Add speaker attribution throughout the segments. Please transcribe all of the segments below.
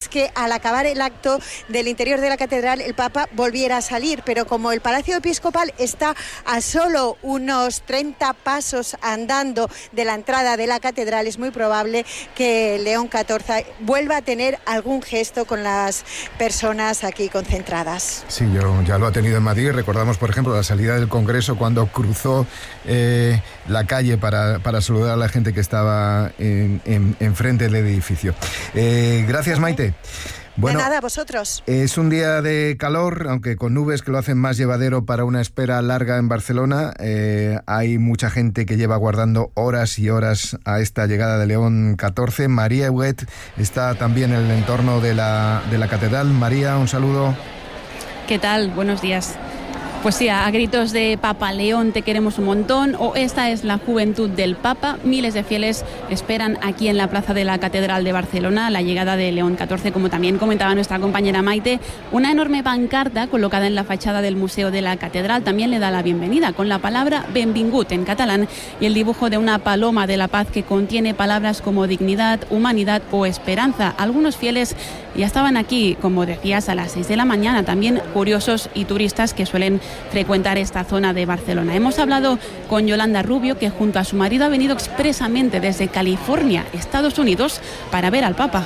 Speaker 1: es que al acabar el acto del interior de la catedral el Papa volviera a salir, pero como el Palacio Episcopal está a solo unos 30 pasos andando de la entrada de la catedral, es muy probable que León XIV vuelva a tener algún gesto con las personas aquí concentradas.
Speaker 2: Sí, ya lo ha tenido en Madrid. Recordamos, por ejemplo, la salida del Congreso cuando cruzó la calle para saludar a la gente que estaba enfrente del edificio. Gracias, Maite. Bueno,
Speaker 1: de nada, vosotros.
Speaker 2: Es un día de calor, aunque con nubes que lo hacen más llevadero para una espera larga en Barcelona. Hay mucha gente que lleva aguardando horas y horas a esta llegada de León XIV. María Huguet está también en el entorno de la catedral. María, un saludo.
Speaker 3: ¿Qué tal? Buenos días. Pues sí, a gritos de Papa León, te queremos un montón, o esta es la juventud del Papa, miles de fieles esperan aquí en la plaza de la Catedral de Barcelona la llegada de León XIV, como también comentaba nuestra compañera Maite. Una enorme pancarta colocada en la fachada del Museo de la Catedral también le da la bienvenida, con la palabra benvingut en catalán y el dibujo de una paloma de la paz que contiene palabras como dignidad, humanidad o esperanza. Algunos fieles ya estaban aquí, como decías, a las 6 de la mañana, también curiosos y turistas que suelen frecuentar esta zona de Barcelona. Hemos hablado con Yolanda Rubio, que junto a su marido ha venido expresamente desde California, Estados Unidos, para ver al Papa.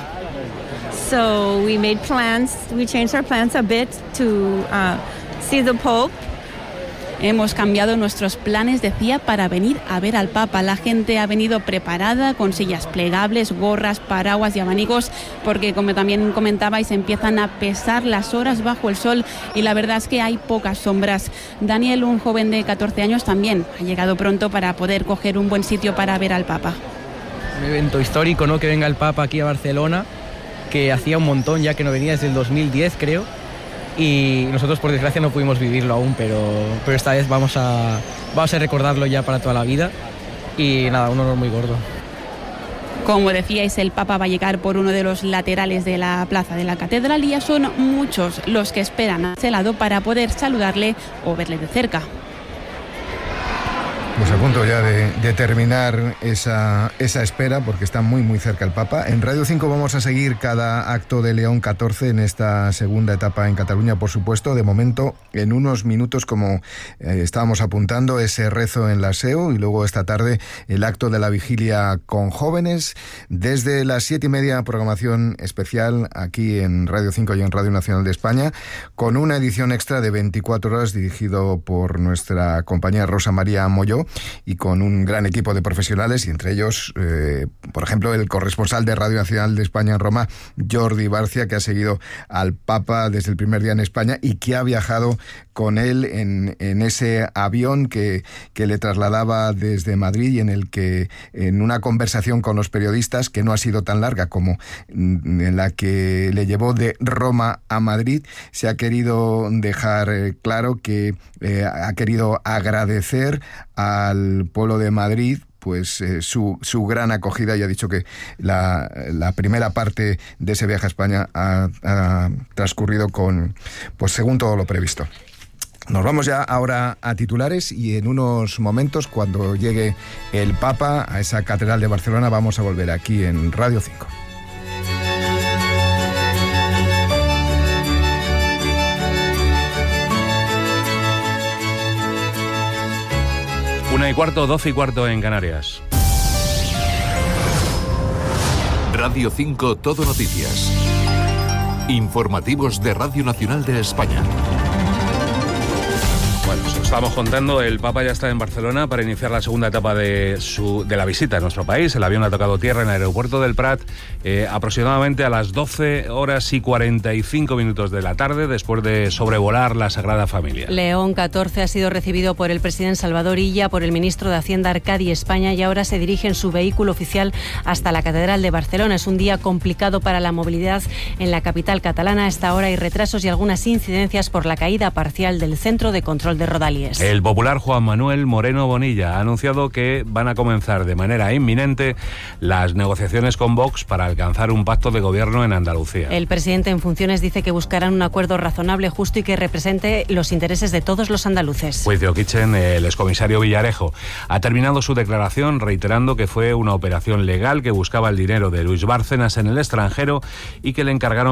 Speaker 4: So we changed our plans a bit to see the Pope.
Speaker 3: Hemos cambiado nuestros planes, decía, para venir a ver al Papa. La gente ha venido preparada con sillas plegables, gorras, paraguas y abanicos, porque, como también comentabais, empiezan a pesar las horas bajo el sol y la verdad es que hay pocas sombras. Daniel, un joven de 14 años, también ha llegado pronto para poder coger un buen sitio para ver al Papa.
Speaker 5: Un evento histórico, ¿no?, que venga el Papa aquí a Barcelona, que hacía un montón ya que no venía, desde el 2010, creo. Y nosotros, por desgracia, no pudimos vivirlo aún, pero esta vez vamos a recordarlo ya para toda la vida. Y nada, un honor muy gordo.
Speaker 3: Como decíais, el Papa va a llegar por uno de los laterales de la plaza de la Catedral y ya son muchos los que esperan a ese lado para poder saludarle o verle de cerca.
Speaker 2: Pues a punto ya de terminar esa espera, porque está muy muy cerca el Papa. En Radio 5 vamos a seguir cada acto de León XIV en esta segunda etapa en Cataluña, por supuesto. De momento, en unos minutos, como estábamos apuntando, ese rezo en la SEO y luego esta tarde el acto de la vigilia con jóvenes. Desde las 7:30, programación especial aquí en Radio 5 y en Radio Nacional de España, con una edición extra de 24 horas dirigido por nuestra compañera Rosa María Molló, y con un gran equipo de profesionales, y entre ellos, por ejemplo, el corresponsal de Radio Nacional de España en Roma, Jordi Barcia, que ha seguido al Papa desde el primer día en España y que ha viajado con él en ese avión que le trasladaba desde Madrid, y en el que, en una conversación con los periodistas, que no ha sido tan larga como en la que le llevó de Roma a Madrid, se ha querido dejar claro que ha querido agradecer al pueblo de Madrid pues su gran acogida, y ha dicho que la primera parte de ese viaje a España ha transcurrido según todo lo previsto. Nos vamos ya ahora a titulares, y en unos momentos, cuando llegue el Papa a esa catedral de Barcelona, vamos a volver aquí en Radio 5.
Speaker 6: Una y cuarto, 12 y cuarto en Canarias.
Speaker 7: Radio 5 Todo Noticias. Informativos de Radio Nacional de España.
Speaker 6: Bueno, os estamos contando, el Papa ya está en Barcelona para iniciar la segunda etapa de la visita a nuestro país. El avión ha tocado tierra en el aeropuerto del Prat aproximadamente a las 12:45 de la tarde, después de sobrevolar la Sagrada Familia.
Speaker 8: León XIV ha sido recibido por el presidente Salvador Illa, por el ministro de Hacienda Arcadi España, y ahora se dirige en su vehículo oficial hasta la Catedral de Barcelona. Es un día complicado para la movilidad en la capital catalana. A esta hora hay retrasos y algunas incidencias por la caída parcial del centro de control de Rodalies.
Speaker 6: El popular Juan Manuel Moreno Bonilla ha anunciado que van a comenzar de manera inminente las negociaciones con Vox para alcanzar un pacto de gobierno en Andalucía.
Speaker 8: El presidente en funciones dice que buscarán un acuerdo razonable, justo y que represente los intereses de todos los andaluces.
Speaker 6: Juicio Kitchen, el excomisario Villarejo, ha terminado su declaración reiterando que fue una operación legal que buscaba el dinero de Luis Bárcenas en el extranjero y que le encargaron